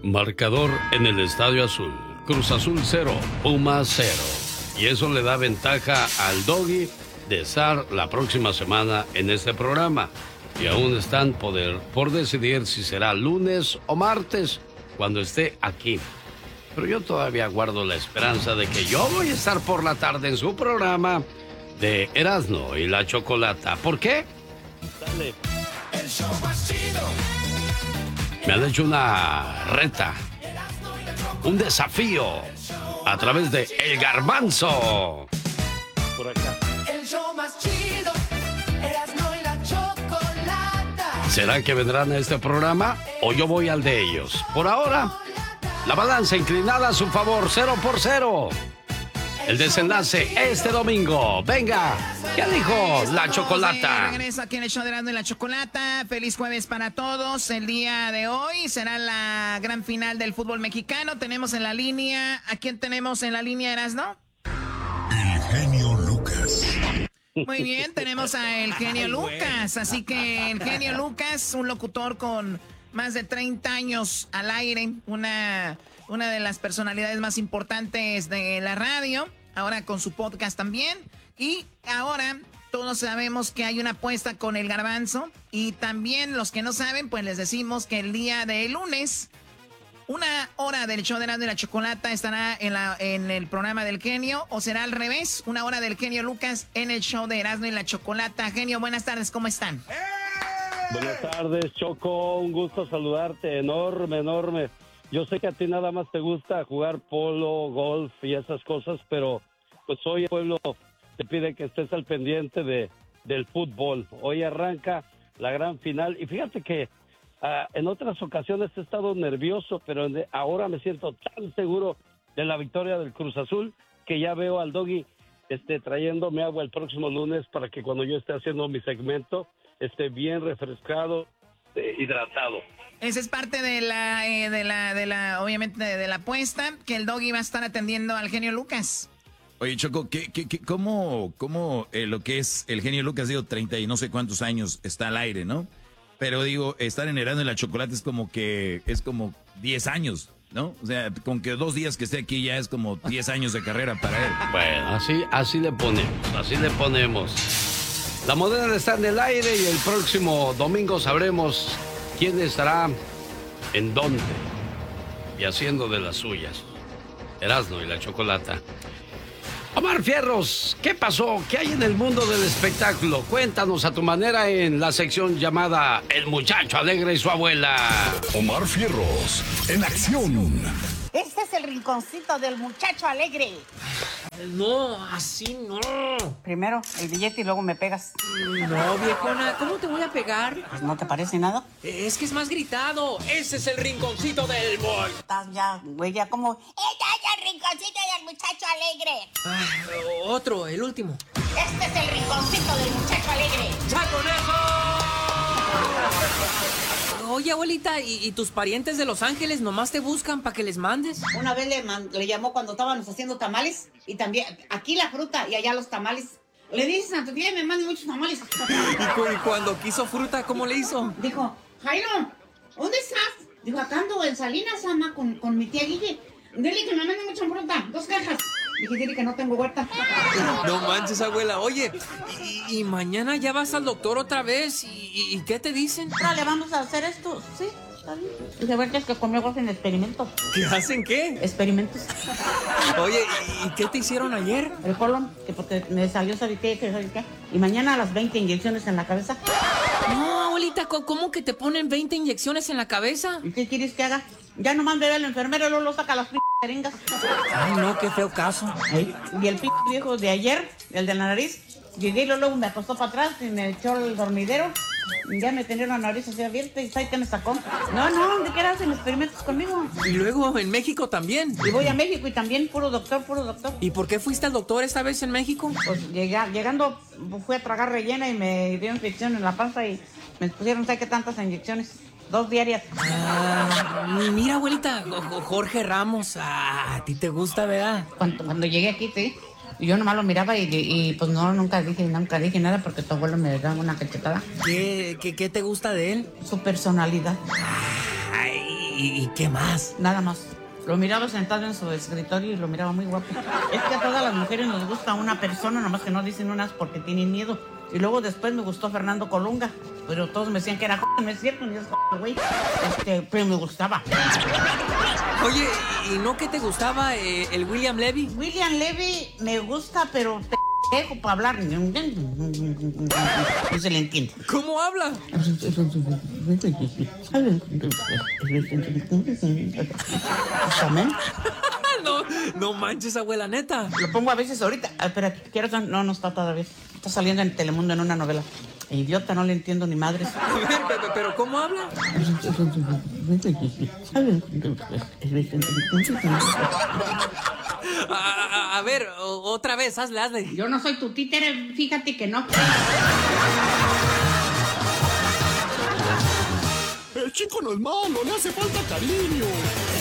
Marcador en el Estadio Azul. Cruz Azul 0, Pumas 0. Y eso le da ventaja al Doggy de estar la próxima semana en este programa. Y aún están por decidir si será lunes o martes cuando esté aquí. Pero yo todavía guardo la esperanza de que yo voy a estar por la tarde en su programa de Erasmo y la Chocolata. ¿Por qué? Dale. El show más chido. Me han hecho una reta, un desafío a través de El Garbanzo. Por acá. El show más chido, Erasmo y la Chocolata. ¿Será que vendrán a este programa o yo voy al de ellos? Por ahora, la balanza inclinada a su favor, 0-0. El desenlace este domingo. Venga, ¿qué dijo la Chocolata? Regreso aquí en el show de Erasmo y la Chocolata. Feliz jueves para todos. El día de hoy será la gran final del fútbol mexicano. Tenemos en la línea... ¿A quién tenemos en la línea, Erasmo? El genio Lucas. Muy bien, tenemos a el genio Lucas. Así que el genio Lucas, un locutor con más de 30 años al aire, una de las personalidades más importantes de la radio, ahora con su podcast también. Y ahora todos sabemos que hay una apuesta con el Garbanzo. Y también los que no saben, pues les decimos que el día de lunes, una hora del show de Erasmo y la Chocolata estará en el programa del genio, o será al revés, una hora del genio Lucas en el show de Erasmo y la Chocolata. Genio, buenas tardes, ¿cómo están? Buenas tardes, Choco, un gusto saludarte, enorme. Yo sé que a ti nada más te gusta jugar polo, golf y esas cosas, pero pues hoy el pueblo te pide que estés al pendiente del fútbol. Hoy arranca la gran final y fíjate que en otras ocasiones he estado nervioso, pero ahora me siento tan seguro de la victoria del Cruz Azul que ya veo al Doggy trayéndome agua el próximo lunes para que cuando yo esté haciendo mi segmento esté bien refrescado, hidratado. Esa es parte obviamente de la apuesta, que el Doggy va a estar atendiendo al genio Lucas. Oye, Choco, ¿cómo lo que es el genio Lucas, digo, 30 y no sé cuántos años está al aire, ¿no? Pero digo, estar en Erasmo y la Chocolata es como 10 años, ¿no? O sea, con que 2 días que esté aquí ya es como 10 años de carrera para él. Bueno, así le ponemos. La moneda está en el aire y el próximo domingo sabremos quién estará en dónde y haciendo de las suyas. Erasmo y la Chocolata. Omar Fierros, ¿qué pasó? ¿Qué hay en el mundo del espectáculo? Cuéntanos a tu manera en la sección llamada El Muchacho Alegre y su abuela. Omar Fierros, en acción. Este es el rinconcito del muchacho alegre. No, así no. Primero el billete y luego me pegas. No, viejona, ¿cómo te voy a pegar? Pues, ¿no te parece nada? Es que es más gritado. Ese es el rinconcito del boy. Estás ya, güey, ya como... ¡Este es el rinconcito del muchacho alegre! Otro, el último. Este es el rinconcito del muchacho alegre. ¡Ya con eso! Oye, abuelita, ¿y tus parientes de Los Ángeles nomás te buscan para que les mandes? Una vez le llamó cuando estábamos haciendo tamales y también aquí la fruta y allá los tamales. Le dices a tu tía y me mande muchos tamales. ¿Y cuando quiso fruta, cómo le hizo? Dijo, Jairo, ¿dónde estás? Dijo, acá ando en Salinas, ama, con mi tía Guille. Dile que me mande mucha fruta, 2 cajas. Dije, dile que no tengo huerta. No manches, abuela. Oye, ¿y mañana ya vas al doctor otra vez? ¿Y qué te dicen? Dale, vamos a hacer esto, ¿sí? Está bien. Y de verdad es que conmigo hacen experimentos. ¿Qué hacen qué? Experimentos. Oye, ¿y qué te hicieron ayer? El colon, que porque me salió, ¿sabe qué? Y mañana a las 20 inyecciones en la cabeza. No, abuelita, ¿cómo que te ponen 20 inyecciones en la cabeza? ¿Y qué quieres que haga? Ya nomás ve al enfermero, luego lo saca las jeringas. Ay, no, qué feo caso. Y el viejo de ayer, el de la nariz, llegué y luego me acostó para atrás y me echó el dormidero. Ya me tenía la nariz así abierta y ¿sabes qué me sacó? No, ¿de qué hacen experimentos conmigo? Y luego en México también. Y voy a México y también puro doctor. ¿Y por qué fuiste al doctor esta vez en México? Pues llegando fui a tragar rellena y me dio infección en la panza y me pusieron, ¿sabes qué tantas inyecciones? 2 diarias. Mira, abuelita, Jorge Ramos, a ti te gusta, ¿verdad? Cuando llegué aquí, sí. Yo nomás lo miraba y pues no, nunca dije nada porque tu abuelo me daba una cachetada. ¿Qué te gusta de él? Su personalidad. Ay, ¿y qué más? Nada más. Lo miraba sentado en su escritorio y lo miraba muy guapo. Es que a todas las mujeres nos gusta una persona, nomás que no dicen unas porque tienen miedo. Y luego después me gustó Fernando Colunga, pero todos me decían que era joven, no es cierto, ni es joven, güey. Pero me gustaba. Oye, ¿y no que te gustaba el William Levy? William Levy me gusta, pero dejo para hablar. No se le entiende. ¿Cómo habla? No manches, abuela, neta. Lo pongo a veces ahorita. Espera, no está todavía. Está saliendo en Telemundo en una novela. Idiota, no le entiendo ni madres. A ver, pero ¿cómo habla? A ver, otra vez, hazle. Yo no soy tu títere, fíjate que no. El chico no es malo, le hace falta cariño.